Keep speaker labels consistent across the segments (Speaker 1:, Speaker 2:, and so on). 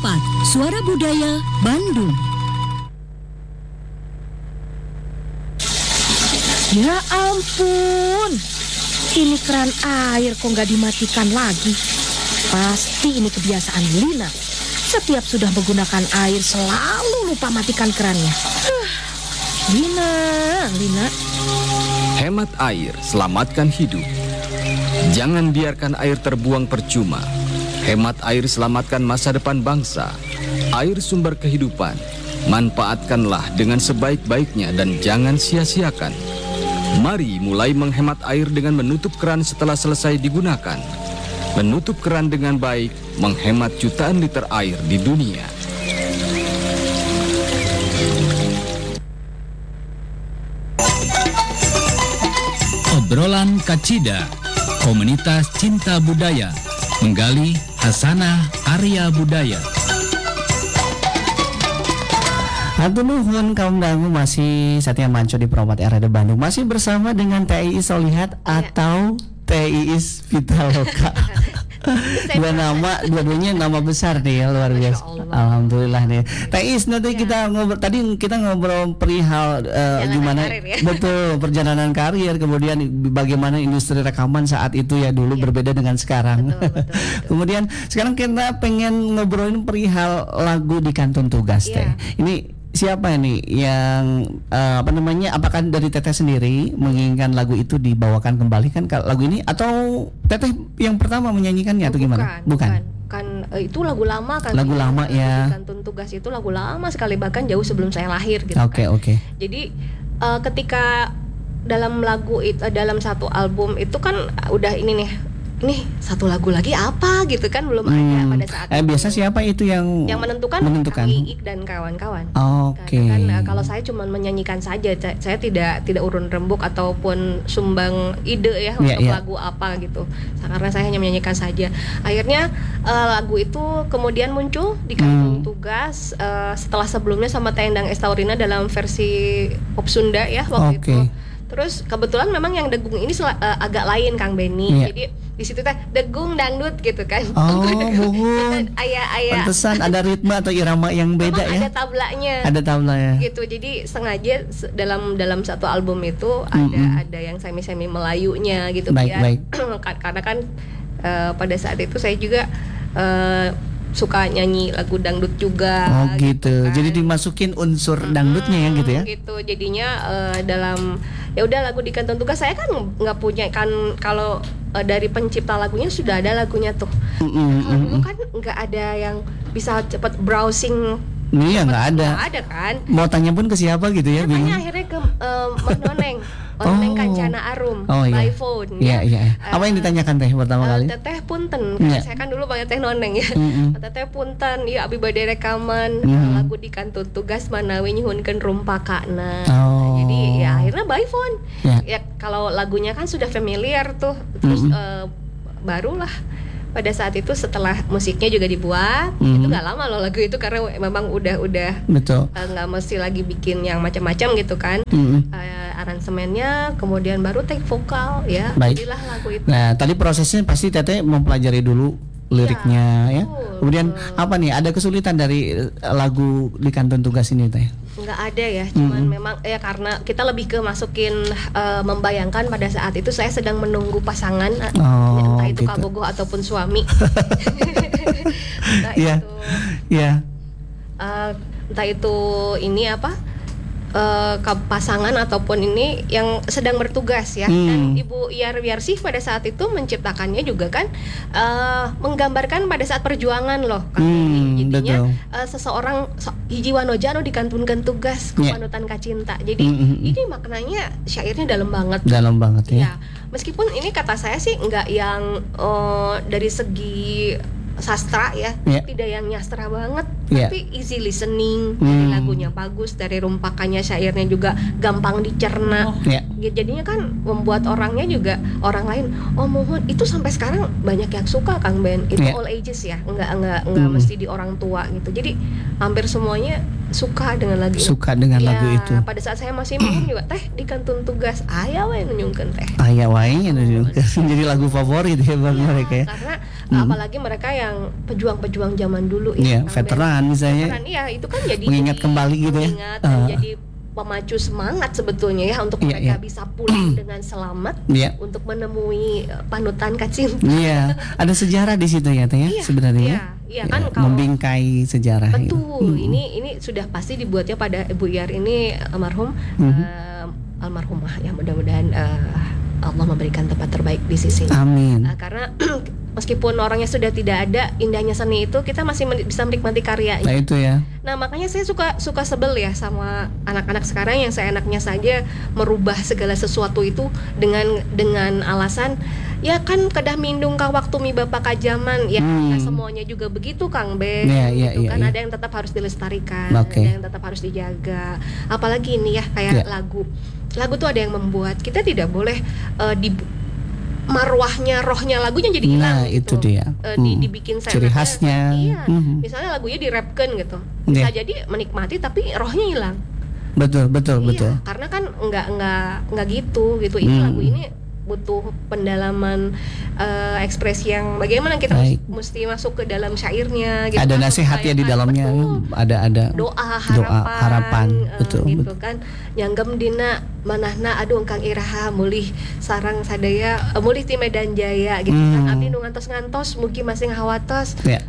Speaker 1: Suara Budaya Bandung.
Speaker 2: Ya ampun, ini keran air kok nggak dimatikan lagi. Pasti ini kebiasaan Lina. Setiap sudah menggunakan air selalu lupa matikan kerannya. Lina.
Speaker 3: Hemat air, selamatkan hidup. Jangan biarkan air terbuang percuma. Hemat air, selamatkan masa depan bangsa. Air sumber kehidupan. Manfaatkanlah dengan sebaik-baiknya dan jangan sia-siakan. Mari mulai menghemat air dengan menutup keran setelah selesai digunakan. Menutup keran dengan baik menghemat jutaan liter air di dunia.
Speaker 4: Obrolan Kacida, komunitas cinta budaya, menggali hasanah karya budaya.
Speaker 5: Hatur nuhun kaum dangu, masih Satya Manco di Promat RRD Bandung, masih bersama dengan TII Solihat atau TII Vitaloka. Dua-duanya nama besar nih ya, luar biasa. Alhamdulillah nih. TII nanti kita ngobrol, tadi kita ngobrol perihal gimana ya? Betul, perjalanan karir, kemudian bagaimana industri rekaman saat itu ya dulu berbeda dengan sekarang. Betul. Kemudian sekarang kita pengen ngobrolin perihal lagu di Kantun Tugas teh. Ini siapa ini yang apakah dari Teteh sendiri menginginkan lagu itu dibawakan kembali kan lagu ini, atau Teteh yang pertama menyanyikannya atau gimana? Bukan.
Speaker 2: Kan itu lagu lama kan.
Speaker 5: Lagu lama ya.
Speaker 2: Kantun Tugas itu lagu lama sekali, bahkan jauh sebelum saya lahir gitu.
Speaker 5: Oke.
Speaker 2: Jadi ketika dalam lagu itu, dalam satu album itu kan udah ini satu lagu lagi apa gitu kan, belum ada pada saat itu.
Speaker 5: Biasa siapa itu yang
Speaker 2: menentukan? Iik dan kawan-kawan.
Speaker 5: Oke.
Speaker 2: Karena kan kalau saya cuma menyanyikan saja, saya tidak urun rembuk ataupun sumbang ide ya untuk lagu apa gitu. Karena saya hanya menyanyikan saja. Akhirnya lagu itu kemudian muncul di Kantun Tugas setelah sebelumnya sama Tendang Estaurina dalam versi Pop Sunda ya waktu itu. Terus kebetulan memang yang degung ini agak lain Kang Benny. Jadi di situ teh degung dangdut gitu kan.
Speaker 5: Bukan.
Speaker 2: Ayah.
Speaker 5: Pantesan ada ritme atau irama yang beda ya.
Speaker 2: Ada tablanya.
Speaker 5: Ada tablanya.
Speaker 2: Gitu. Jadi sengaja dalam satu album itu ada yang semi Melayunya gitu.
Speaker 5: Baik.
Speaker 2: Karena kan pada saat itu saya juga suka nyanyi lagu dangdut juga.
Speaker 5: Gitu.
Speaker 2: Kan.
Speaker 5: Jadi dimasukin unsur dangdutnya ya gitu ya.
Speaker 2: Gitu. Jadinya dalam ya udah lagu di Kantun Tugas saya kan nggak punya kan, kalau dari pencipta lagunya sudah ada lagunya tuh. Dulu kan nggak ada yang bisa cepat browsing.
Speaker 5: Iya, nggak ada.
Speaker 2: Nggak ada kan.
Speaker 5: Mau tanya pun ke siapa gitu ya?
Speaker 2: Tanya akhirnya ke Mbak Noneng. Noneng Kancana Arum by phone.
Speaker 5: Iya. Apa yang ditanyakan Teh pertama kali?
Speaker 2: Teteh punten. Saya kan dulu panggil Teh Noneng ya. Teteh punten, ya abi bade rekaman lagu di Kantun Tugas manawi nyuhunkeun rumpakana. Jadi ya akhirnya by phone. Ya kalau lagunya kan sudah familiar tuh. Terus barulah pada saat itu setelah musiknya juga dibuat, itu nggak lama loh lagu itu, karena memang udah
Speaker 5: betul,
Speaker 2: nggak mesti lagi bikin yang macam-macam gitu kan. Aransemennya kemudian baru take vokal ya. Jadilah lagu itu.
Speaker 5: Nah tadi prosesnya pasti Teteh mempelajari dulu liriknya ya. Kemudian apa nih, ada kesulitan dari lagu di Kantun Tugas ini Teh?
Speaker 2: Nggak ada ya, cuman memang ya karena kita lebih ke masukin membayangkan pada saat itu saya sedang menunggu pasangan, entah itu gitu. Kabogoh ataupun suami. Entah itu ini apa, pasangan ataupun ini yang sedang bertugas ya. Dan Ibu Iyar Wiarsih pada saat itu menciptakannya juga kan menggambarkan pada saat perjuangan loh kan. Jadinya seseorang hiji wanoja di Kantun Tugas kepanutan kacinta. Jadi ini maknanya syairnya dalam banget ya. Meskipun ini kata saya sih nggak yang dari segi sastra ya, tidak yang nyastra banget, tapi easy listening. Dari lagunya bagus, dari rumpakannya, syairnya juga gampang dicerna. Jadinya kan membuat orangnya juga, orang lain, mohon itu sampai sekarang banyak yang suka Kang Ben. Itu all ages ya, nggak mesti di orang tua gitu. Jadi hampir semuanya suka dengan lagu itu.
Speaker 5: Lagu itu.
Speaker 2: Pada saat saya masih main juga Teh di Kantun Tugas aya wae nunjungkeun Teh.
Speaker 5: Aya wae nunjungkeun. Jadi lagu favorit ya buat mereka ya.
Speaker 2: Karena apalagi mereka yang pejuang-pejuang zaman dulu
Speaker 5: Iya,
Speaker 2: Kang Ben.
Speaker 5: veteran misalnya.
Speaker 2: Veteran, iya itu kan jadi
Speaker 5: Mengingat kembali gitu ya.
Speaker 2: mengingat dan jadi pemacu semangat sebetulnya ya untuk
Speaker 5: Iya,
Speaker 2: mereka
Speaker 5: iya.
Speaker 2: bisa pulang dengan selamat
Speaker 5: Iya.
Speaker 2: untuk menemui panutan Kacin.
Speaker 5: Iya, ada sejarah di situ ya Teh ya,
Speaker 2: Iya,
Speaker 5: sebenarnya.
Speaker 2: iya kan kalau
Speaker 5: membingkai sejarah.
Speaker 2: betul, ini sudah pasti dibuatnya pada Ibu Iyar ini almarhum, almarhumah ya, mudah-mudahan Allah memberikan tempat terbaik di sisinya.
Speaker 5: Amin.
Speaker 2: Karena meskipun orangnya sudah tidak ada, indahnya seni itu kita masih bisa menikmati karyanya.
Speaker 5: Nah itu ya.
Speaker 2: Nah makanya saya suka sebel ya sama anak-anak sekarang yang seenaknya saja merubah segala sesuatu itu dengan alasan ya kan kedah mindung ka waktu mi bapak kajaman ya, nggak semuanya juga begitu Kang Ben.
Speaker 5: Iya,
Speaker 2: gitu
Speaker 5: iya,
Speaker 2: kan
Speaker 5: iya.
Speaker 2: ada yang tetap harus dilestarikan,
Speaker 5: Oke.
Speaker 2: ada yang tetap harus dijaga. Apalagi ini ya kayak lagu tuh ada yang membuat kita tidak boleh di marwahnya, rohnya lagunya jadi hilang.
Speaker 5: Nah,
Speaker 2: gitu.
Speaker 5: itu dia.
Speaker 2: Dibikin
Speaker 5: Ciri
Speaker 2: seenaknya,
Speaker 5: khasnya.
Speaker 2: iya. Misalnya lagunya dirapkan gitu, bisa jadi menikmati tapi rohnya hilang.
Speaker 5: Betul.
Speaker 2: Iya, karena kan nggak gitu. Ini lagu ini butuh pendalaman ekspresi yang bagaimana kita mesti masuk ke dalam syairnya gitu.
Speaker 5: Ada
Speaker 2: kan,
Speaker 5: nasihat ya di dalamnya.
Speaker 2: betul.
Speaker 5: Ada
Speaker 2: doa
Speaker 5: harapan, betul.
Speaker 2: gitu kan. Nyanggem dina manahna aduh kang iraha mulih sarang sadaya mulih ti Medan Jaya gitu kan. Abdi nu ngantos mugi masing hawatos.
Speaker 5: Ya.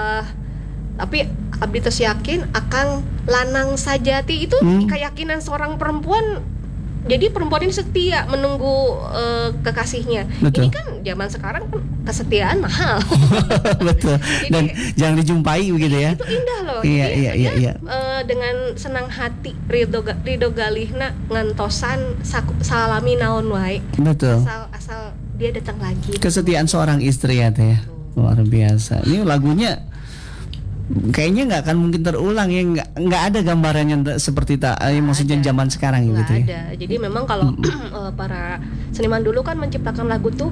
Speaker 2: Tapi abdi tos yakin akang lanang sajati itu keyakinan seorang perempuan. Jadi perempuan ini setia menunggu kekasihnya.
Speaker 5: Betul.
Speaker 2: Ini kan zaman sekarang kan kesetiaan mahal.
Speaker 5: Betul. Dan jangan dijumpai begitu ya.
Speaker 2: Itu indah loh.
Speaker 5: Iya.
Speaker 2: Dengan senang hati ridho galihna ngantosan salami naon wae.
Speaker 5: Betul.
Speaker 2: Asal dia datang lagi.
Speaker 5: Kesetiaan seorang istri ya Teh. Luar biasa. Ini lagunya kayaknya nggak akan mungkin terulang ya, nggak ada gambarannya seperti maksudnya zaman sekarang
Speaker 2: nggak
Speaker 5: gitu ya.
Speaker 2: ada. Jadi memang kalau para seniman dulu kan menciptakan lagu tuh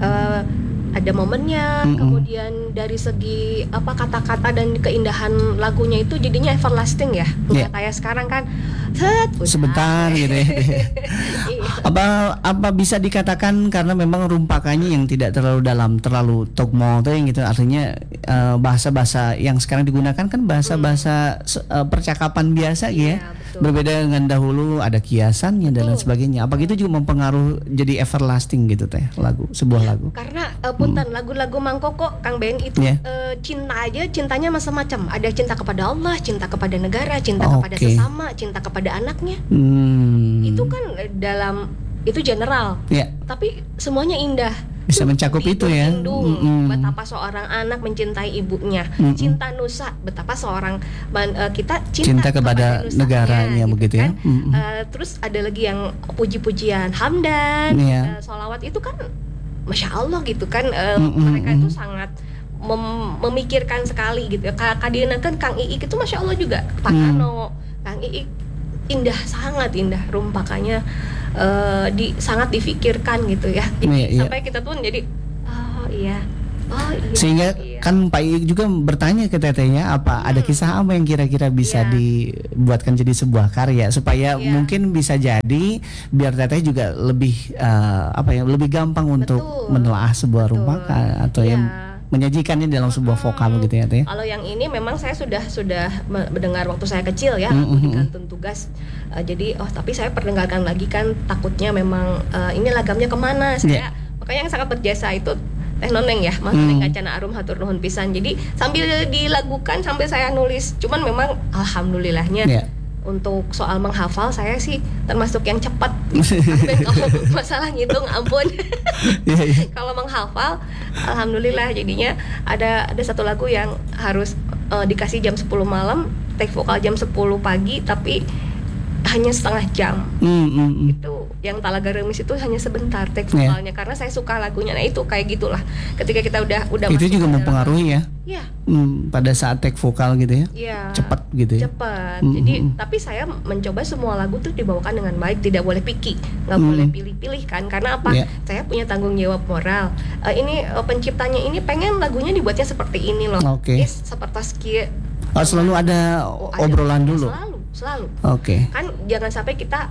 Speaker 2: ada momennya, kemudian dari segi kata-kata dan keindahan lagunya itu jadinya everlasting ya, nggak kayak sekarang kan
Speaker 5: sebentar gitu ya. Apa bisa dikatakan karena memang rumpakannya yang tidak terlalu dalam, terlalu tokmo tuh yang gitu, artinya bahasa-bahasa yang sekarang digunakan kan bahasa-bahasa percakapan biasa gitu ya.
Speaker 2: Betul.
Speaker 5: Berbeda dengan dahulu ada kiasannya dan lain sebagainya. Apa gitu juga mempengaruhi jadi everlasting gitu Teh sebuah lagu.
Speaker 2: Karena punten lagu-lagu Mangkoko Kang Ben itu cinta aja, cintanya macam-macam. Ada cinta kepada Allah, cinta kepada negara, cinta kepada sesama, cinta kepada anaknya. Itu kan itu general. Tapi semuanya indah.
Speaker 5: Bisa mencakup itu ya.
Speaker 2: Betapa seorang anak mencintai ibunya. Cinta nusa, betapa seorang kita cinta kepada negaranya begitu kan? Terus ada lagi yang puji-pujian hamdan, sholawat itu kan Masya Allah gitu kan. Mereka itu sangat memikirkan sekali gitu. Kadina kan Kang Iik itu Masya Allah juga. Pak Kano, Kang Iik indah, sangat indah rumpakannya, sangat difikirkan gitu ya. Jadi sampai kita tuh jadi oh iya.
Speaker 5: Sehingga kan Pak Iik juga bertanya ke Tetehnya apa ada kisah apa yang kira-kira bisa dibuatkan jadi sebuah karya supaya mungkin bisa jadi biar Teteh juga lebih lebih gampang untuk menelaah sebuah rumpakan atau yang menyajikannya dalam sebuah vokal gitu ya Teh.
Speaker 2: Kalau yang ini memang saya sudah mendengar waktu saya kecil ya, waktu dikantun tugas. Jadi tapi saya perdengarkan lagi kan takutnya memang ini lagamnya kemana saya. Makanya yang sangat berjasa itu Teh Noneng ya, Mas Noneng Kacana Arum hatur nuhun pisan. Jadi sambil dilagukan sambil saya nulis. Cuman memang alhamdulillahnya untuk soal menghafal saya sih termasuk yang cepat. Kalau masalah ngitung ampun. Kalau menghafal alhamdulillah jadinya ada satu lagu yang harus dikasih jam 10 malam, take vokal jam 10 pagi tapi hanya setengah jam. Itu yang Talaga Remis itu hanya sebentar take vokalnya karena saya suka lagunya. Nah itu kayak gitulah. Ketika kita udah
Speaker 5: itu juga mempengaruhi ya.
Speaker 2: Iya.
Speaker 5: Pada saat take vokal gitu ya.
Speaker 2: Iya.
Speaker 5: Cepat gitu ya.
Speaker 2: Cepat. Jadi tapi saya mencoba semua lagu tuh dibawakan dengan baik, tidak boleh picky, nggak boleh pilih-pilih kan. Karena apa? Saya punya tanggung jawab moral. Ini penciptanya ini pengen lagunya dibuatnya seperti ini loh. Seperti
Speaker 5: selalu ada obrolan dulu.
Speaker 2: Selalu. Kan jangan sampai kita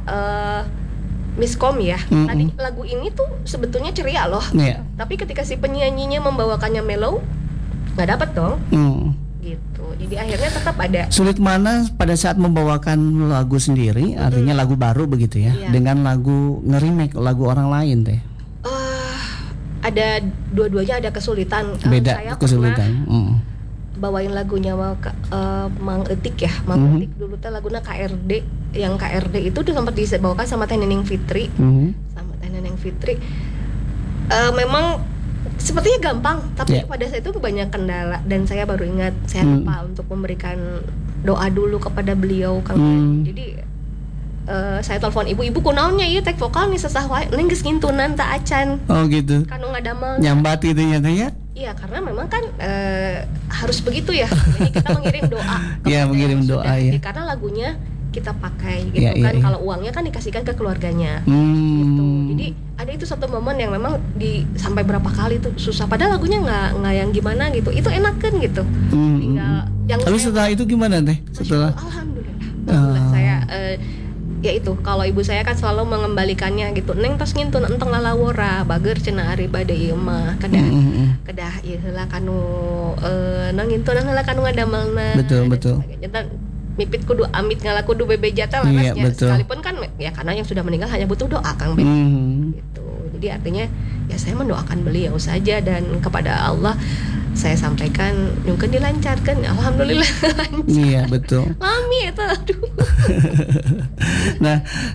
Speaker 2: miskom ya. Tadi lagu ini tuh sebetulnya ceria loh. Tapi ketika si penyanyinya membawakannya mellow, nggak dapat dong. Gitu. Jadi akhirnya tetap ada.
Speaker 5: Sulit mana pada saat membawakan lagu sendiri, artinya lagu baru begitu ya, dengan lagu nge-remake lagu orang lain teh?
Speaker 2: Ada dua-duanya ada kesulitan.
Speaker 5: Beda
Speaker 2: saya
Speaker 5: kesulitan.
Speaker 2: Bawain lagunya Mang Etik ya, Mang Etik dulu teh lagunya KRD, yang KRD itu tuh sempat dibawakan sama Teh Neneng Fitri, sama Teh Neneng Fitri. Memang sepertinya gampang, tapi pada saat itu banyak kendala dan saya baru ingat saya lupa untuk memberikan doa dulu kepada beliau Kang. Jadi saya telepon ibu kunaonnya ieu tek vokal nih sesah wae ning geus ngintunan teh acan.
Speaker 5: Oh gitu.
Speaker 2: Kanu ngadamel.
Speaker 5: Nyambat itu ya teh ya?
Speaker 2: Iya, karena memang kan harus begitu ya. Jadi kita mengirim doa.
Speaker 5: Iya, mengirim doa ya.
Speaker 2: Karena lagunya kita pakai gitu kan. Kalau uangnya kan dikasihkan ke keluarganya. Gitu. Jadi ada itu satu momen yang memang sampai berapa kali tuh susah. Padahal lagunya nggak yang gimana gitu. Itu enakan gitu. Tinggal yang
Speaker 5: tapi setelah itu gimana teh? Setelah
Speaker 2: Alhamdulillah saya ya itu kalau ibu saya kan selalu mengembalikannya gitu. Neng tos ngintun enteng lalawora bager cenah ari bade ieu mah kedah ieu heula kanu nang ngintun heula kanu ngadamelna.
Speaker 5: Betul.
Speaker 2: Mipit kudu amit ngala kudu bebejata lah sekalipun kan ya karena yang sudah meninggal hanya butuh doa Kang Ben. Gitu. Jadi artinya ya saya mendoakan beliau saja dan kepada Allah saya sampaikan mungkin dilancarkan, alhamdulillah lancar.
Speaker 5: Iya betul.
Speaker 2: Mami itu aduh.
Speaker 5: Nah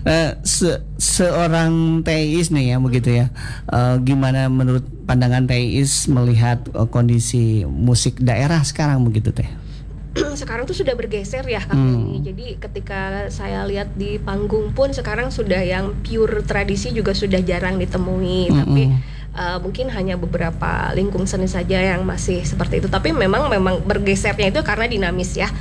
Speaker 5: seorang Teis nih ya begitu ya, gimana menurut pandangan Teis melihat kondisi musik daerah sekarang begitu teh?
Speaker 2: Sekarang tuh sudah bergeser ya Kang. Jadi ketika saya lihat di panggung pun sekarang sudah yang pure tradisi juga sudah jarang ditemui. Tapi mungkin hanya beberapa lingkung seni saja yang masih seperti itu. Tapi memang bergesernya itu karena dinamis ya.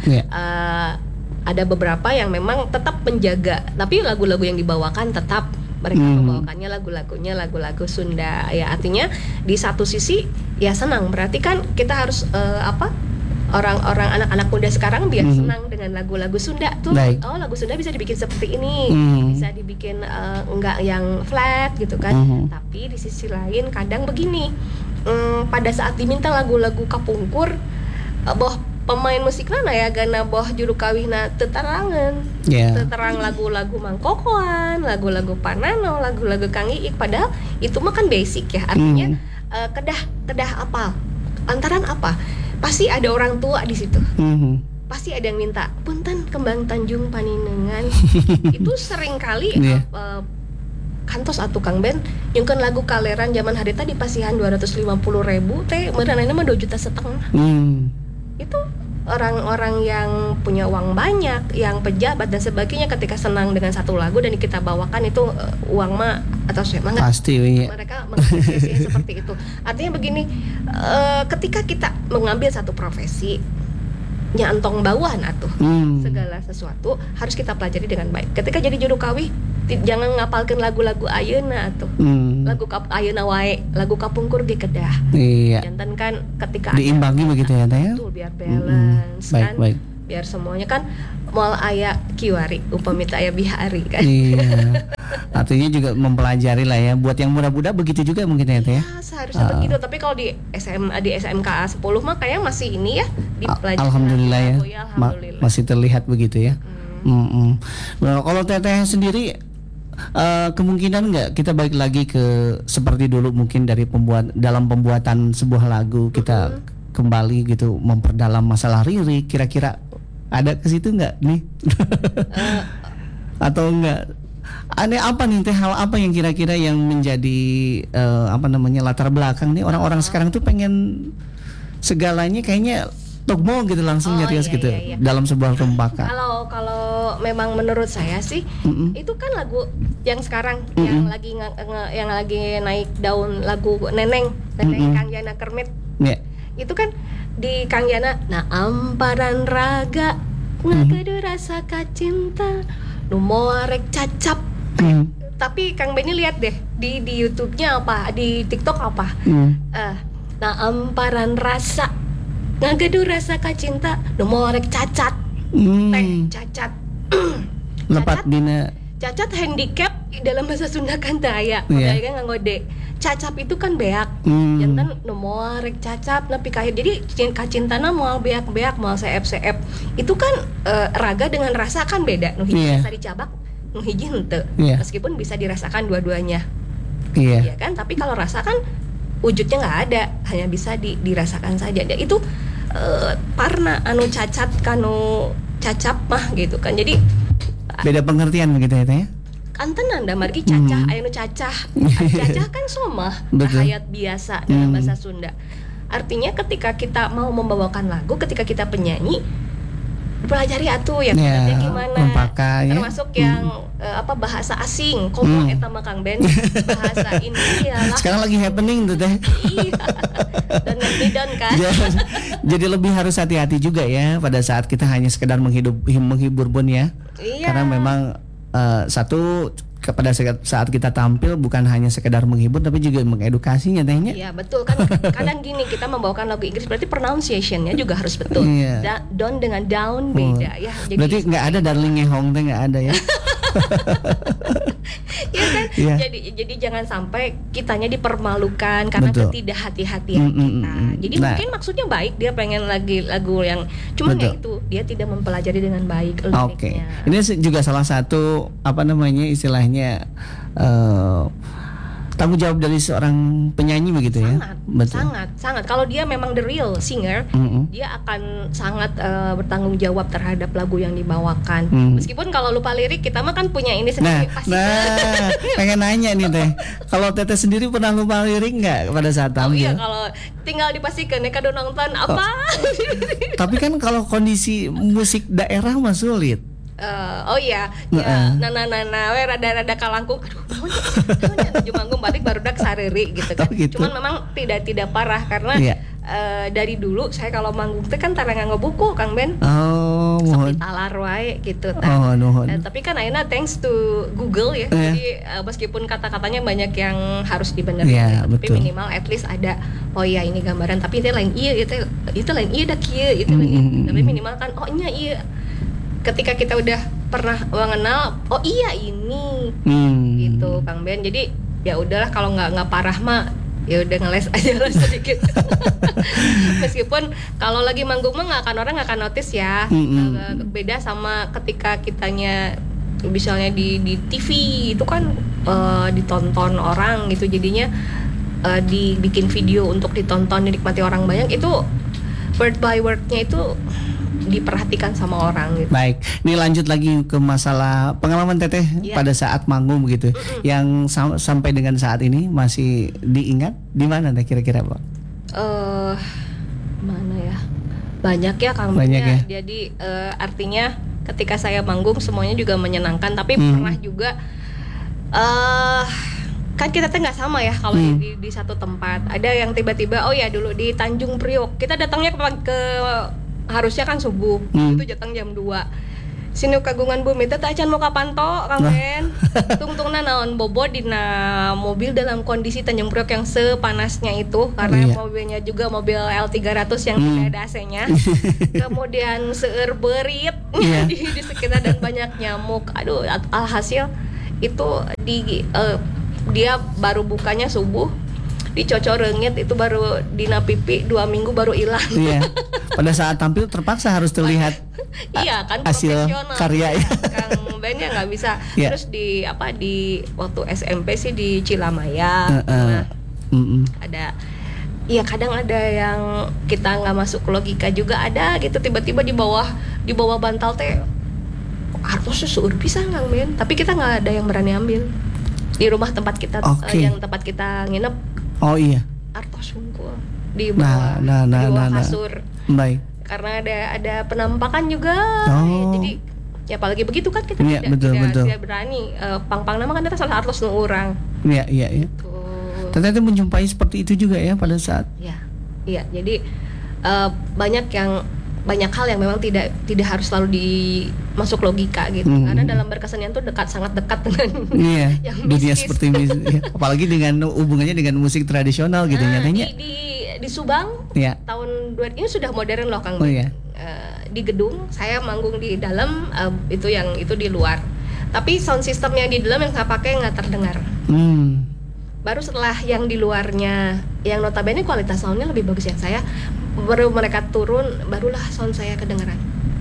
Speaker 2: Ada beberapa yang memang tetap menjaga, tapi lagu-lagu yang dibawakan tetap mereka membawakannya lagu-lagu Sunda. Ya artinya di satu sisi ya senang. Berarti kan kita harus orang-orang anak-anak muda sekarang biar senang dengan lagu-lagu Sunda tuh. Oh lagu Sunda bisa dibikin seperti ini, bisa dibikin enggak yang flat gitu kan. Tapi di sisi lain kadang begini, pada saat diminta lagu-lagu kapungkur, boh pemain musik mana ya gana boh juru kawihna tetarangan, teterang lagu-lagu Mangkokoan, lagu-lagu Panano, lagu-lagu Kang Iik. Padahal itu mah kan basic ya, artinya kedah apal, antaran apa? Pasti ada orang tua di situ. Pasti ada yang minta punten Kembang Tanjung Paninengan. Itu sering kali kantos atuh Kang Ben nyungkeun lagu Kaleran zaman harita di pasihan 250.000 teh meureunana mah 2,5 juta. Itu orang-orang yang punya uang banyak, yang pejabat dan sebagainya ketika senang dengan satu lagu dan kita bawakan itu uang mah atau semangat pasti mereka mengapresiasi seperti itu. Artinya begini, ketika kita mengambil satu profesi nyantong bawaan atuh segala sesuatu harus kita pelajari dengan baik. Ketika jadi juru kawih jangan ngapalkeun lagu-lagu ayeuna atuh. Lagu ayeuna wae, lagu kapungkur ge kedah. Iya. Jantan kan ketika
Speaker 5: diimbangi begitu ya teh.
Speaker 2: Betul, biar balance kan. Baik. Biar semuanya kan moal aya kiwari upami teu aya bihari kan. Iya.
Speaker 5: Artinya juga mempelajari lah ya. Buat yang muda-muda begitu juga mungkin ya teh.
Speaker 2: Ya, seharusnya begitu. Tapi kalau di SMK 10 mah kayak masih ini ya dipelajari.
Speaker 5: Alhamdulillah ya. Alhamdulillah. Masih terlihat begitu ya. Nah, kalau Teteh sendiri kemungkinan nggak kita balik lagi ke seperti dulu mungkin dari dalam pembuatan sebuah lagu kita kembali gitu memperdalam masalah lirik, kira-kira ada ke situ nggak nih? Atau enggak? Ada apa nih teh, hal apa yang kira-kira yang menjadi latar belakang nih orang-orang sekarang tuh pengen segalanya kayaknya togmo gitu langsung nyarios gitu dalam sebuah rempaka.
Speaker 2: Kalau memang menurut saya sih itu kan lagu yang sekarang yang lagi naik daun, lagu Neneng Kang Yana Kermit. Itu kan di Kang Yana amparan raga ngagedu rasa kacinta nu moarek cacap. Tapi Kang Benny lihat deh di YouTube-nya apa, di TikTok apa. Amparan rasa ngagedu rasa kacinta nu moarek cacat. Cacat.
Speaker 5: Lepat dina
Speaker 2: cacat handicap dalam bahasa Sunda kan teu aya. Modalna nganggo D. cacap itu kan beak, jantan moal rek cacap nepi ka akhir. Jadi kacintana moal beak-beak, moal seep-seep. Itu kan raga dengan rasa kan beda. Nu hiji bisa dicabak, nu hiji henteu. Meskipun bisa dirasakan dua-duanya. Iya kan? Tapi kalau rasa kan wujudnya nggak ada, hanya bisa dirasakan saja. Dan itu parna anu cacat kanu cacap mah gitu kan. Jadi
Speaker 5: beda pengertian begitu ya, Teh?
Speaker 2: Kantenan da margi cacah, aya nu cacah. Cacah kan somah, hayat biasa dalam bahasa Sunda. Artinya ketika kita mau membawakan lagu, ketika kita penyanyi, pelajari atuh ya gimana. Termasuk yang bahasa asing, komo eta mah Kang Ben. Bahasa ini ialah
Speaker 5: sekarang lagi happening tuh Teh.
Speaker 2: Iya. Dan kan.
Speaker 5: Jadi lebih harus hati-hati juga ya pada saat kita hanya sekedar menghibur pun ya. Karena memang satu pada saat kita tampil bukan hanya sekedar menghibur tapi juga mengedukasinya Tehnya.
Speaker 2: Iya betul kan. Kadang gini kita membawakan lagu Inggris berarti pronunciation-nya juga harus betul. Down dengan down beda ya. Jadi
Speaker 5: berarti nggak ada darling ngehong teh nggak ada ya.
Speaker 2: Ya kan. Jadi jangan sampai kitanya dipermalukan karena ketidak hati-hatian kita. Jadi mungkin maksudnya baik, dia pengen lagu yang cuman ya itu dia tidak mempelajari dengan baik liriknya.
Speaker 5: Ini juga salah satu istilahnya tanggung jawab dari seorang penyanyi begitu ya.
Speaker 2: Sangat. Kalau dia memang the real singer, dia akan sangat bertanggung jawab terhadap lagu yang dibawakan. Meskipun kalau lupa lirik kita mah kan punya ini sendiri pasti.
Speaker 5: Pengen nanya nih Teh. Kalau Teteh sendiri pernah lupa lirik nggak pada saat tampil?
Speaker 2: Iya, kalau tinggal dipastikan ya kado nonton apa.
Speaker 5: Tapi kan kalau kondisi musik daerah mah sulit.
Speaker 2: Nana we rada kalangkung. Aduh, tujuh manggung balik barudak sareri gitu kan. Cuman memang tidak parah karena dari dulu saya kalau manggung teh kan tara nganggo buku Kang Ben. Seperti talar wae gitu tapi kan ayeuna thanks to Google ya. Jadi meskipun kata-katanya banyak yang harus dibenerin tapi minimal at least ada ini gambaran tapi itu lain itu lain da kieu itu tapi minimal kan nya iya. Ketika kita udah pernah mengenal, ini gitu Kang Ben. Jadi ya udahlah kalau nggak parah mah ya udah ngeles aja lah sedikit. Meskipun kalau lagi manggung mah orang nggak akan notice ya. Beda sama ketika kitanya misalnya di TV itu kan ditonton orang gitu, jadinya dibikin video untuk ditonton dinikmati orang banyak, itu word by wordnya itu diperhatikan sama orang gitu.
Speaker 5: Baik, ini lanjut lagi ke masalah pengalaman Teteh pada saat manggung begitu, yang sampai dengan saat ini masih diingat di mana Teh kira-kira Pak?
Speaker 2: Mana ya? Banyak ya Kang. Banyak ya. Jadi artinya ketika saya manggung semuanya juga menyenangkan, tapi pernah juga kan kita tuh nggak sama ya kalau di satu tempat. Ada yang tiba-tiba dulu di Tanjung Priok kita datangnya ke harusnya kan subuh, itu datang jam 2. Sinu kagungan bumi teh acan mau kapan to Kang Ben. Tungtungna naon bobo dina mobil dalam kondisi Tanjung Priok yang sepanasnya itu karena mobilnya juga mobil L300 yang tidak ada AC-nya. Kemudian seueur beurit di sekitar dan banyak nyamuk. Aduh, alhasil itu dia baru bukanya subuh, dicocor reungit itu baru dina pipi 2 minggu baru hilang.
Speaker 5: Pada saat tampil terpaksa harus terlihat
Speaker 2: kan
Speaker 5: hasil karya ya.
Speaker 2: Kang Ben ya nggak bisa. Terus di waktu SMP sih di Cilamaya. Ada kadang ada yang kita nggak masuk logika juga ada gitu, tiba-tiba di bawah bantal teh harusnya seueur pisan Kang Ben, tapi kita nggak ada yang berani ambil di rumah tempat kita yang tempat kita nginep. Artos hungkul di bawah kasur.
Speaker 5: Baik.
Speaker 2: Karena ada penampakan juga. Jadi ya apalagi begitu kan kita tidak berani. Pang-pang nama kan kita salah artos nu urang.
Speaker 5: Iya.
Speaker 2: Gitu.
Speaker 5: Ternyata menjumpai seperti itu juga ya pada saat.
Speaker 2: Iya. Jadi banyak hal yang memang tidak harus selalu masuk logika gitu. Karena dalam berkesenian tuh sangat dekat dengan yang
Speaker 5: dunia seperti ini. Apalagi dengan hubungannya dengan musik tradisional gitu nyatanya.
Speaker 2: Di Subang tahun 2000 ini sudah modern loh Kang. Di gedung saya manggung di dalam, itu di luar. Tapi sound system yang di dalam yang saya pakai nggak terdengar. baru setelah yang di luarnya, yang notabene kualitas soundnya lebih bagus yang saya, baru mereka turun, barulah sound saya kedengeran.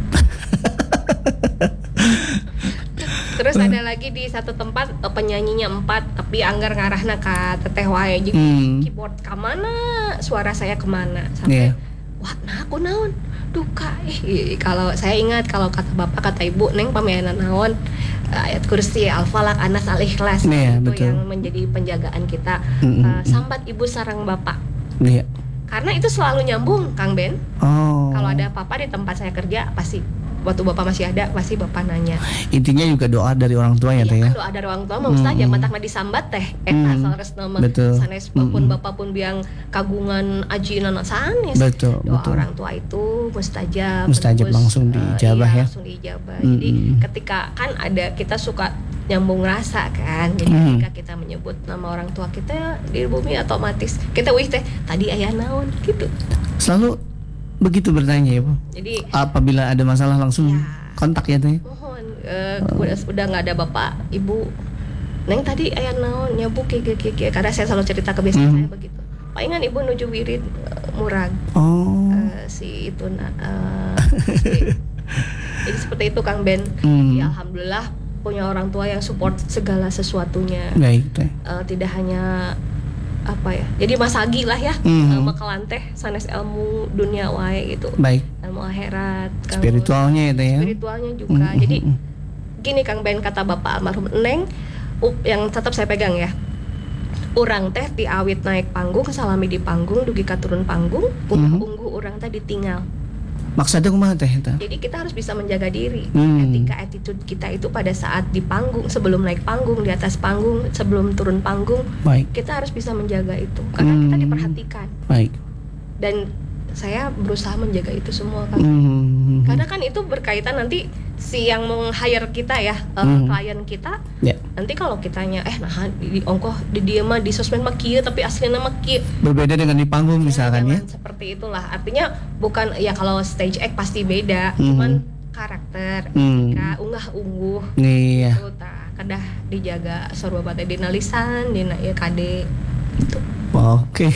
Speaker 2: Terus ada lagi di satu tempat penyanyinya 4, tapi anggar ngarahna ka teteh wae, jadi keyboard kemana, suara saya kemana, sampai wah nah aku naon duka. Kalau saya ingat, kalau kata bapak kata ibu neng pameyana naon, ayat kursi al-falaq anas al-ikhlas itu yang menjadi penjagaan kita. Sambat ibu sarang bapak, karena itu selalu nyambung Kang Ben. Kalau ada apa-apa di tempat saya kerja, pasti waktu bapak masih ada, pasti bapak nanya. Intinya juga doa dari orang tua ya teh ya. Doa dari orang tua mah mustajab, matakna disambat teh eta saresna mah sanes pun bapak pun biang kagungan ajieunana sanes. Doa orang tua itu mustajab langsung diijabah ya. Langsung diijabah. Jadi ketika kan ada, kita suka nyambung rasa kan. Jadi ketika kita menyebut nama orang tua kita di bumi, otomatis kita wih teh tadi aya naon gitu. Selalu begitu bertanya ya Bu. Jadi apabila ada masalah langsung kontak ya teh. Mohon udah nggak ada bapak ibu, neng tadi aya naon nyabu kieu karena saya selalu cerita kebiasaan saya begitu. Palingan ibu nuju wirid murag. Si itu jadi seperti itu Kang Ben. Ya alhamdulillah punya orang tua yang support segala sesuatunya. Baik teh. Tidak hanya apa ya, jadi masagi lah ya, makalan teh sanes ilmu dunia wae gitu. Baik. Ilmu akhirat, spiritualnya itu ya. Spiritualnya juga. Jadi gini Kang Ben, kata bapak almarhum Neng, yang tetap saya pegang ya. Urang teh diawit naik panggung, salami di panggung, dugi ka turun panggung, ungguh urang teh ditinggal. Maksudnya kumaha teh eta? Jadi kita harus bisa menjaga diri. Etika attitude kita itu pada saat di panggung, sebelum naik panggung, di atas panggung, sebelum turun panggung. Baik. Kita harus bisa menjaga itu karena kita diperhatikan. Baik. Dan saya berusaha menjaga itu semua kan. Karena kan itu berkaitan nanti si yang meng-hire kita ya, klien kita. Nanti kalau kitanya nah di ongkoh di dia mah di sosmed mah kieu tapi aslinya mah kieu. Berbeda dengan di panggung misalkan ya. Seperti itulah. Artinya bukan ya, kalau stage act pasti beda, cuman karakter, etika, unggah-ungguh. Iya. Itu kedah dijaga sarua teh dina lisan, dina ieu kade itu. Oke.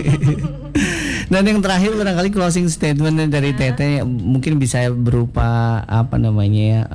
Speaker 2: Dan yang terakhir barangkali closing statement dari Teteh mungkin bisa berupa apa namanya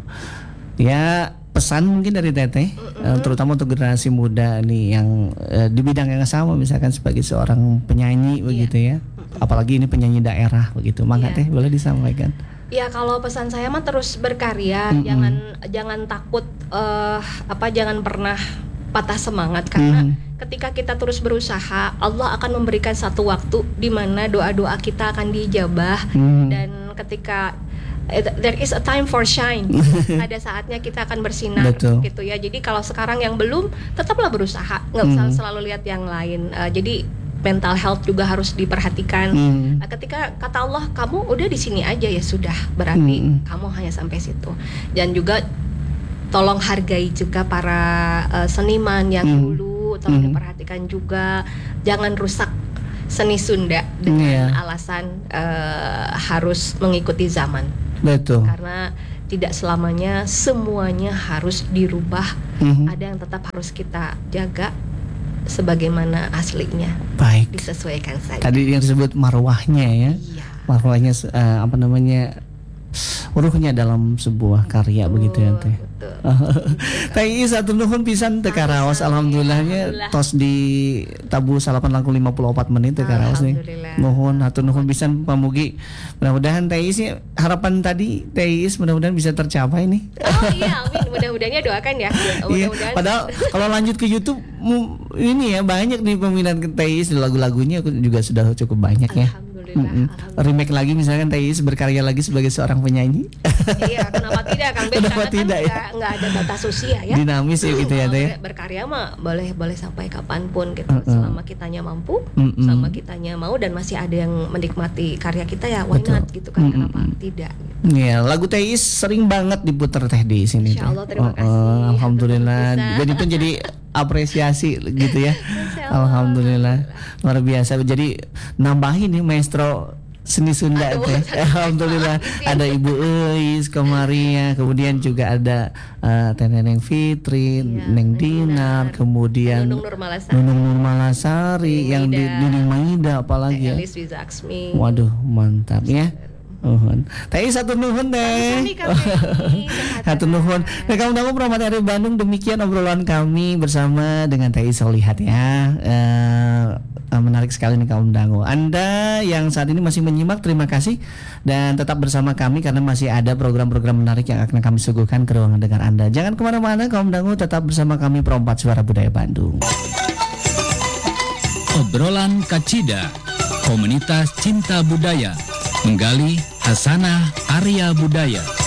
Speaker 2: ya pesan mungkin dari Teteh terutama untuk generasi muda nih yang di bidang yang sama, misalkan sebagai seorang penyanyi begitu ya, apalagi ini penyanyi daerah begitu. Maka Teh boleh disampaikan. Ya kalau pesan saya mah terus berkarya, jangan takut jangan pernah patah semangat, karena ketika kita terus berusaha, Allah akan memberikan satu waktu di mana doa-doa kita akan dijabah. Dan ketika there is a time for shine, ada saatnya kita akan bersinar. Gitu ya. Jadi kalau sekarang yang belum, tetaplah berusaha, nggak usah selalu lihat yang lain. Jadi mental health juga harus diperhatikan. Ketika kata Allah kamu udah di sini aja, ya sudah, berarti kamu hanya sampai situ. Dan juga tolong hargai juga para seniman yang dulu, tolong diperhatikan juga, jangan rusak seni Sunda dengan alasan harus mengikuti zaman. Betul. Karena tidak selamanya semuanya harus dirubah. Ada yang tetap harus kita jaga sebagaimana aslinya. Baik. Disesuaikan saja. Tadi yang disebut marwahnya ya. Iya. Marwahnya ruhnya dalam sebuah karya begitu ya Teh. Teh Is atur nuhun pisan teh karaos, alhamdulillahnya tos di tabu salapan langkung 54 menit teh karaos nih. Nuhun atur nuhun pisan pamugi. Mudah-mudahan Teh Is harapan tadi Teh Is mudah-mudahan bisa tercapai nih. Oh iya, amin. Mudah-mudahannya doakan ya. Mudah-mudahan. Padahal kalau lanjut ke YouTube ini ya banyak nih peminat Teh Is, lagu-lagunya juga sudah cukup banyak ya. Remake lagi misalkan Teh Is berkarya lagi sebagai seorang penyanyi. Iya, kenapa tidak Kang Ben? Kenapa tidak kan nggak ada batas usia ya. Dinamis ya gitu ya Teh. Berkarya mah boleh sampai kapanpun gitu. Selama kitanya mampu, selama kitanya mau dan masih ada yang menikmati karya kita ya why not gitu kan, kenapa tidak gitu. Iya, lagu Teh Is sering banget diputar Teh di sini. Insyaallah, terima kasih. Alhamdulillah. Jadi pun jadi apresiasi gitu ya. Alhamdulillah. Luar biasa. Jadi nambahin nih maestro
Speaker 5: seni Sunda
Speaker 2: Aduh,
Speaker 5: teh. Alhamdulillah ada Ibu Eis Komaria, kemudian juga ada Teh Neneng Fitri, Neng Dinar, kemudian
Speaker 2: Nunung
Speaker 5: Nunung Nurmalasari, yang di Nining Maida apalagi ya.
Speaker 2: Elis Wizaksmi.
Speaker 5: Waduh, mantap ya. Teh satu nuhun deh. Satu nuhun. Nah, kamu tahu Rahmat dari Bandung, demikian obrolan kami bersama dengan Teh Solihat ya. Menarik sekali nih kaum dangu. Anda yang saat ini masih menyimak, terima kasih dan tetap bersama kami karena masih ada program-program menarik yang akan kami suguhkan ke ruangan dengar Anda. Jangan kemana-mana kaum dangu, tetap bersama kami Pro 4 Suara Budaya Bandung.
Speaker 4: Obrolan Kacida, komunitas cinta budaya, menggali hasanah karya budaya.